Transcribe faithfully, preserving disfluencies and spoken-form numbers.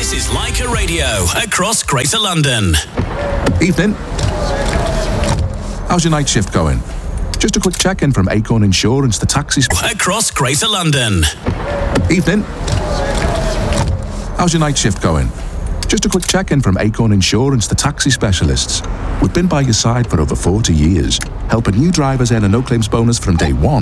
This is Leica Radio across Greater London. Evening. How's your night shift going? Just a quick check-in from Acorn Insurance, the taxi... Across Greater London. Evening. How's your night shift going? Just a quick check-in from Acorn Insurance, the taxi specialists. We've been by your side for over forty years, helping new drivers earn a no-claims bonus from day one.